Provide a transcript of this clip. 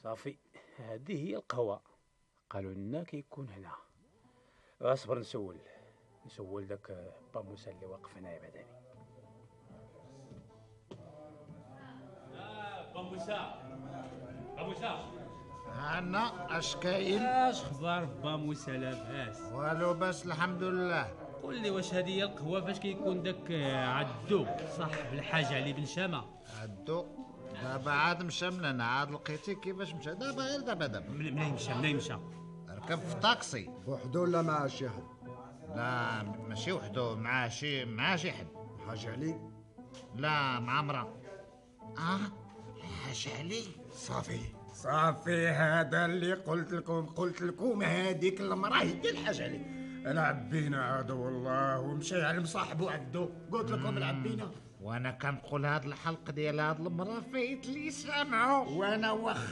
صافي، هذه هي القهوة. قالوا لنا كيكون هنا. اصبر نسول داك با موسى اللي واقف هنايا بعداني. با موسى، با موسى، انا اش كاين؟ اش خبار با موسى؟ لاباس؟ والو بس الحمد لله. قول لي واش هذه هي القهوة فاش كيكون داك عدو صاحب الحاج علي بن شامة؟ عدو دابا عاد مشى من هنا، عاد لقيتي كيفاش مشى؟ دابا غير دابا منين مشى؟ ركب في طاكسي. بوحدو ولا مع شي حد؟ لا ماشي وحدو، مع شي حد. حاج علي؟ لا مع مرا. حاج علي. صافي هذا اللي قلت لكم هذيك المراه هي الحاج علي. العبينا عاد والله ومشى على مصاحبو عدو، قلت لكم العبينا. وانا كنقول هاد الحلقه ديال هاد المراه فايت لي سامعو، وانا واخا